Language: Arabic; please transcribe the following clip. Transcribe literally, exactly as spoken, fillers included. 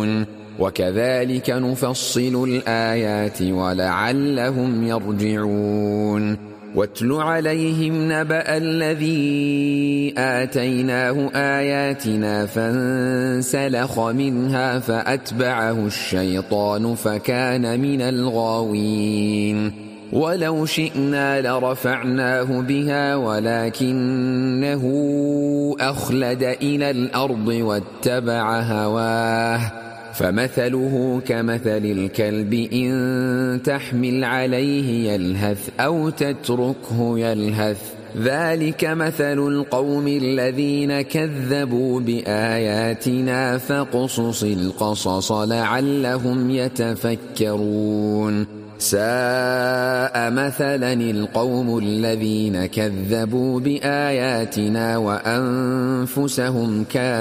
وكذلك نفصل الآيات ولعلهم يرجعون واتل عليهم نبأ الذي آتيناه آياتنا فانسلخ منها فأتبعه الشيطان فكان من الغاوين ولو شئنا لرفعناه بها ولكنه أخلد إلى الأرض واتبع هواه فمثله كمثل الكلب إن تحمل عليه يلهث أو تتركه يلهث ذلك مثل القوم الذين كذبوا بآياتنا فاقصص القصص لعلهم يتفكرون ساء مثلا القوم الذين كذبوا بآياتنا وأنفسهم كانوا